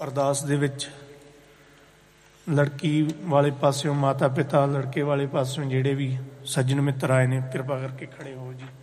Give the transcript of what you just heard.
ਅਰਦਾਸ ਦੇ ਵਿੱਚ ਲੜਕੀ ਵਾਲੇ ਪਾਸਿਓਂ ਮਾਤਾ ਪਿਤਾ, ਲੜਕੇ ਵਾਲੇ ਪਾਸਿਓਂ ਜਿਹੜੇ ਵੀ ਸੱਜਣ ਮਿੱਤਰ ਆਏ ਨੇ, ਕਿਰਪਾ ਕਰਕੇ ਖੜੇ ਹੋ ਜੀ।